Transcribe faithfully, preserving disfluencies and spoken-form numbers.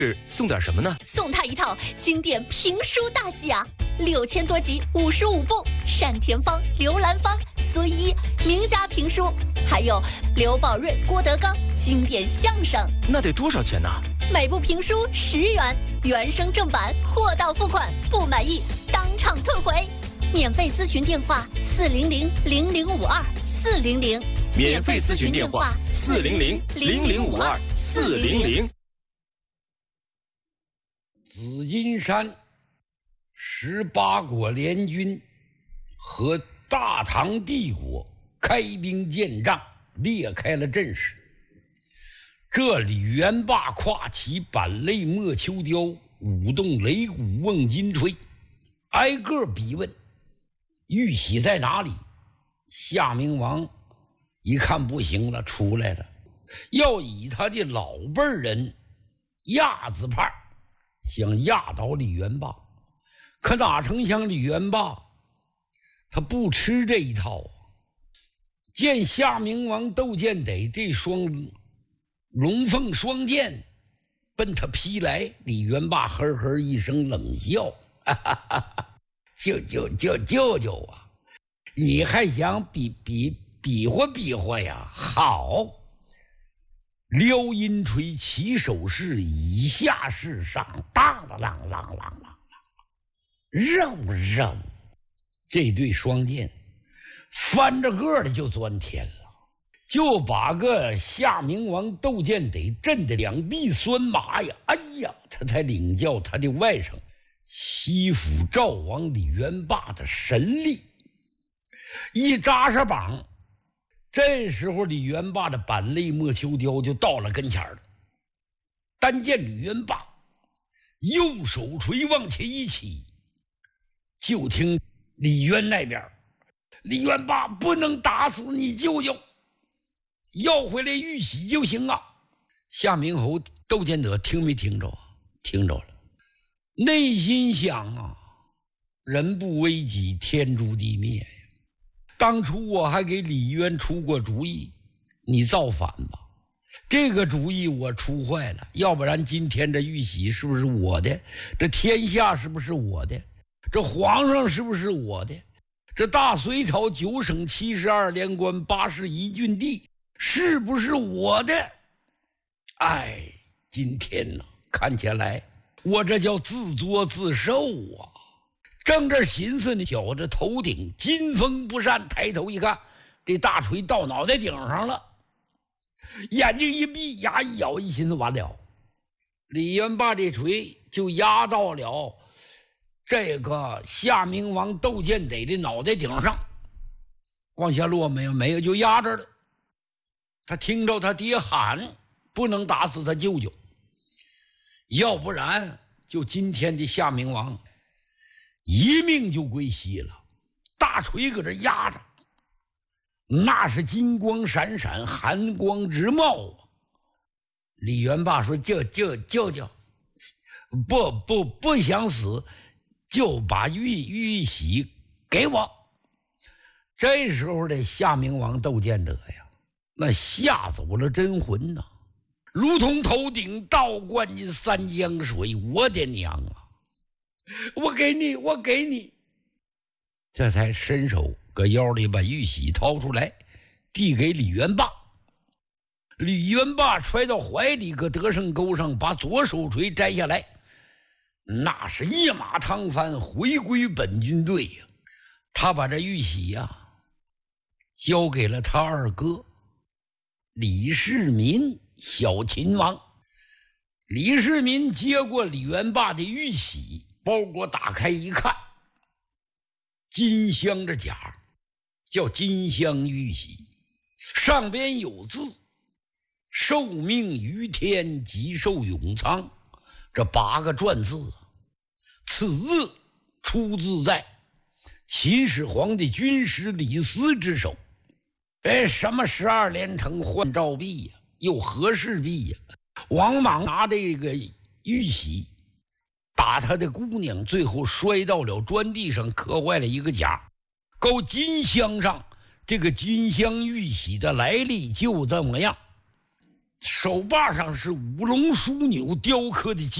送点什么呢？ 送他一套经典评书大戏啊，六千多集，五十五部，单田芳、刘兰芳、孙一名家评书，还有刘宝瑞、郭德纲经典相声。 那得多少钱呢？ 每部评书十元，原声正版，货到付款，不满意当场退回。免费咨询电话：四零零零零五二四零零。 免费咨询电话：四零零零零五二四零零。 紫金山十八国联军和大唐帝国开兵建仗，列开了阵势。这李元霸跨骑板擂莫秋雕，舞动擂鼓瓮金锤，挨个逼问玉玺在哪里。夏明王一看不行了，出来了，要以他的老辈人压字派想压倒李元霸。可哪成想李元霸他不吃这一套啊！见夏明王窦建得这双龙凤双剑奔他劈来，李元霸呵呵一声冷笑，哈哈哈哈，舅舅舅舅舅啊，你还想比比比划比划呀？好！撩阴锤起手势，以下势上，当啷啷啷啷啷啷，肉肉，这对双剑翻着个的就钻天了，就把个夏明王窦建得震得两臂酸麻呀！哎呀，他才领教他的外甥西府赵王李元霸的神力，一扎上膀。这时候李元霸的板擂莫秋雕就到了跟前了。但见李元霸右手锤往前一起，就听李渊那边，李元霸不能打死你舅舅，要回来玉玺就行啊！夏明侯窦建德听没听着？听着了，内心想啊，人不为己，天诛地灭呀！当初我还给李渊出过主意，你造反吧，这个主意我出坏了，要不然今天这玉玺是不是我的？这天下是不是我的？这皇上是不是我的？这大隋朝九省七十二连官八十一郡地是不是我的？哎，今天呢，看起来我这叫自作自受啊！正这寻思呢，觉着头顶金风不散，抬头一看，这大锤到脑袋顶上了，眼睛一闭，牙一咬，一寻思完了，李元霸这锤就压到了这个夏明王窦建得的脑袋顶上，往下落没有？没有，就压着了。他听着他爹喊，不能打死他舅舅，要不然就今天的夏明王一命就归西了。大锤搁这压着，那是金光闪闪，寒光直冒啊！李元霸说：“舅舅舅舅，不不不想死，就把玉玉玺给我。”这时候的夏明王窦建德呀，那吓走了真魂呐，如同头顶倒灌进三江水。我的娘啊！我给你，我给你，这才伸手搁腰里把玉玺掏出来，递给李元霸。李元霸揣到怀里，搁得胜钩上把左手锤摘下来，那是一马趟翻，回归本军队呀。他把这玉玺呀交给了他二哥李世民，小秦王。李世民接过李元霸的玉玺，包裹打开一看，金镶着甲，叫金镶玉玺，上边有字：受命于天，吉寿永昌。这八个篆字，此字出自在秦始皇的军师李斯之手。哎，什么十二连城换照壁呀，又和氏璧呀，王莽拿这个玉玺打他的姑娘，最后摔到了砖地上，磕坏了一个甲。够金镶上这个金镶玉玺的来历就这么样。 手把上是五龙枢纽雕刻的